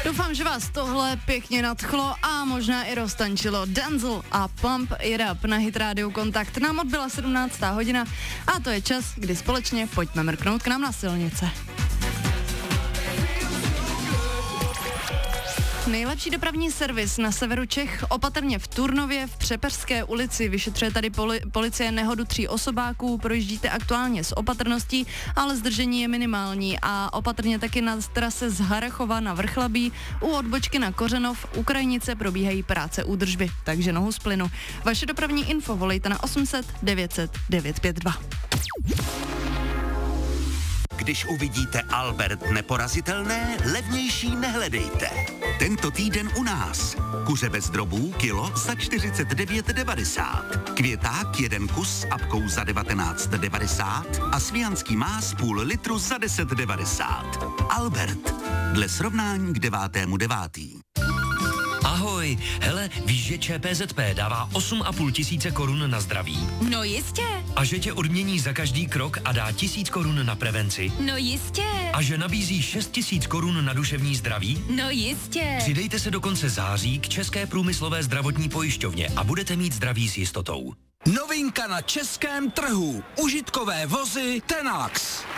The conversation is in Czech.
Doufám, že vás tohle pěkně nadchlo a možná i roztančilo. Denzel a Pump It Up na Hit Radio Kontakt. Nám odbyla 17. hodina a to je čas, kdy společně pojďme mrknout k nám na silnice. Nejlepší dopravní servis na severu Čech, opatrně v Turnově, v Přepeřské ulici. Vyšetřuje tady policie nehodu 3 osobáků, projíždíte aktuálně s opatrností, ale zdržení je minimální a opatrně taky na trase z Harachova na Vrchlabí, u odbočky na Kořenov, u Krajnice probíhají práce údržby, takže nohu z plynu. Vaše dopravní info volejte na 800 900 952. Když uvidíte Albert neporazitelné, levnější nehledejte. Tento týden u nás. Kuře bez drobů kilo za 49,90. Květák 1 kus s apkou za 19,90 a svijanský más půl litru za 10,90. Albert. Dle srovnání k 9.9. Ahoj, hele, víš, že ČPZP dává 8,5 tisíce korun na zdraví? No jistě. A že tě odmění za každý krok a dá 1000 korun na prevenci? No jistě. A že nabízí 6 000 korun na duševní zdraví? No jistě. Přidejte se do konce září k České průmyslové zdravotní pojišťovně a budete mít zdraví s jistotou. Novinka na českém trhu. Užitkové vozy Tenax.